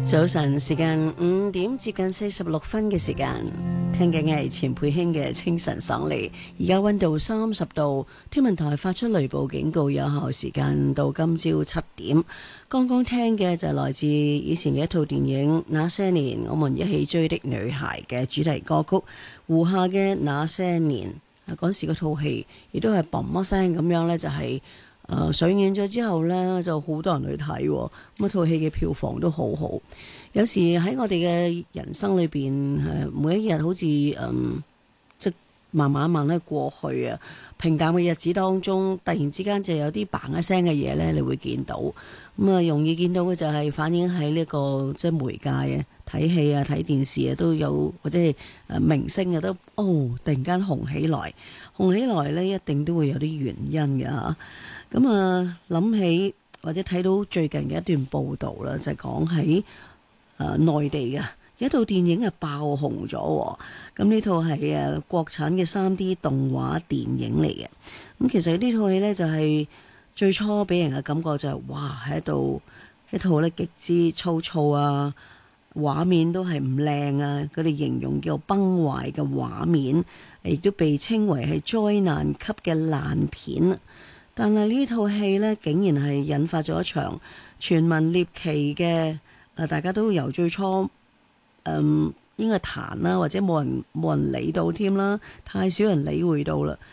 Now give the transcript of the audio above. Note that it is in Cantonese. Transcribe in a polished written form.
早晨，時間5點接近46分嘅時間，聽緊係錢佩卿嘅清晨爽利。而家溫度30度，天文台發出雷暴警告，有效時間到今朝7點。剛剛聽嘅就係來自以前嘅一套電影《那些年我們一起追的女孩》嘅主題歌曲，胡夏嘅《那些年》。嗰時嗰套戲亦都係嘣一聲咁樣呢，就係上映咗之後呢，就好多人去睇，咁套戲嘅票房都好好。有時喺我哋嘅人生裏邊，每一日好似即慢慢咧過去啊，平淡嘅日子當中，突然之間就有啲嘭一聲嘅嘢呢，你會見到。咁啊，容易見到嘅就係反映喺呢個即係媒介啊，睇戲啊、睇電視啊都有，或者係明星啊都突然間紅起來呢，一定都會有啲原因嘅嚇。咁啊，諗起或者睇到最近嘅一段報導啦，就係講喺內地嘅有一套電影係爆紅咗。咁呢套係國產嘅3D 動畫電影嚟嘅。咁其實呢套戲呢，就係最初俾人嘅感覺就係哇，係一套咧極之粗糙啊，畫面都係唔靚啊，佢哋形容叫崩壞嘅畫面，亦都被稱為係災難級嘅爛片。但係呢套戲呢，竟然係引發咗一場全民獵奇嘅，大家都由最初應該彈啦，或者冇人理到添啦，太少人理會到啦。